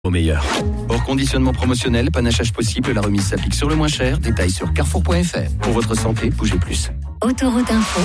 Au meilleur. Hors conditionnement promotionnel, panachage possible, la remise s'applique sur le moins cher. Détails sur carrefour.fr. Pour votre santé, bougez plus. Autoroute Info.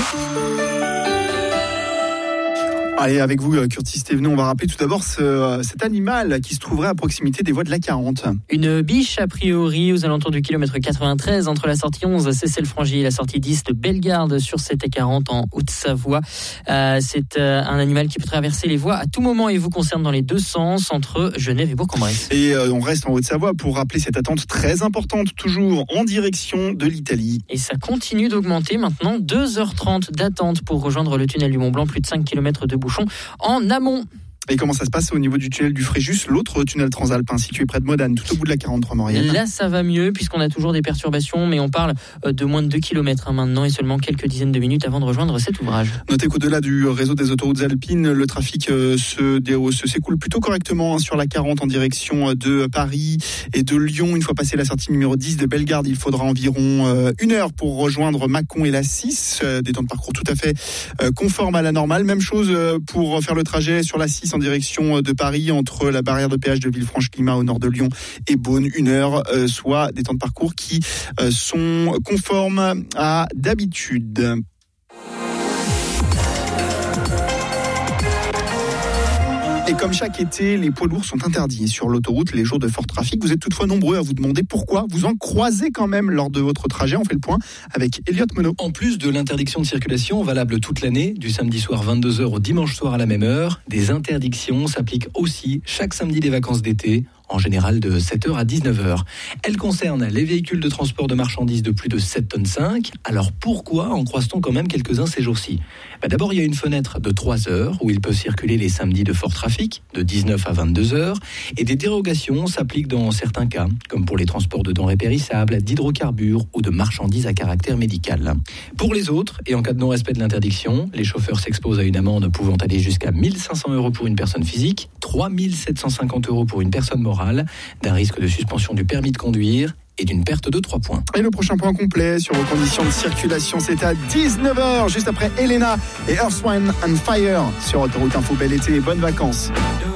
Allez, avec vous, Curtis Thévenot, on va rappeler tout d'abord cet animal qui se trouverait à proximité des voies de l'A40. Une biche, a priori, aux alentours du kilomètre 93, entre la sortie 11 Cessel-Frangy et la sortie 10 de Bellegarde sur cette A40 en Haute-Savoie. C'est un animal qui peut traverser les voies à tout moment et vous concerne dans les deux sens, entre Genève et Bourg-en-Bresse. Et on reste en Haute-Savoie pour rappeler cette attente très importante, toujours en direction de l'Italie. Et ça continue d'augmenter maintenant, 2h30 d'attente pour rejoindre le tunnel du Mont-Blanc, plus de 5 km de bouchons en amont. Et comment ça se passe au niveau du tunnel du Fréjus, l'autre tunnel transalpin situé près de Modane, tout au bout de la 43 Maurienne? Là, ça va mieux puisqu'on a toujours des perturbations, mais on parle de moins de 2 km maintenant et seulement quelques dizaines de minutes avant de rejoindre cet ouvrage. Notez qu'au-delà du réseau des autoroutes alpines, le trafic s'écoule plutôt correctement sur la 40 en direction de Paris et de Lyon. Une fois passé la sortie numéro 10 de Bellegarde, il faudra environ 1 heure pour rejoindre Mâcon et la 6. Des temps de parcours tout à fait conformes à la normale. Même chose pour faire le trajet sur la 6 en direction de Paris, entre la barrière de péage de Villefranche-Climat au nord de Lyon et Beaune, 1 heure, soit des temps de parcours qui sont conformes à d'habitude. Et comme chaque été, les poids lourds sont interdits sur l'autoroute les jours de fort trafic. Vous êtes toutefois nombreux à vous demander pourquoi. Vous en croisez quand même lors de votre trajet. On fait le point avec Elliot Monod. En plus de l'interdiction de circulation valable toute l'année, du samedi soir 22h au dimanche soir à la même heure, des interdictions s'appliquent aussi chaque samedi des vacances d'été, en général de 7h à 19h. Elles concernent les véhicules de transport de marchandises de plus de 7,5 tonnes. Alors pourquoi en croise-t-on quand même quelques-uns ces jours-ci ? D'abord, il y a une fenêtre de 3 heures où il peut circuler les samedis de fort trafic, de 19 à 22h, et des dérogations s'appliquent dans certains cas, comme pour les transports de denrées périssables, d'hydrocarbures ou de marchandises à caractère médical. Pour les autres, et en cas de non-respect de l'interdiction, les chauffeurs s'exposent à une amende pouvant aller jusqu'à 1 500 € pour une personne physique, 3 750 € pour une personne morale, d'un risque de suspension du permis de conduire et d'une perte de 3 points. Et le prochain point complet sur vos conditions de circulation, c'est à 19h, juste après Elena et Earth, Wind & Fire sur Autoroute Info. Bel été et bonnes vacances.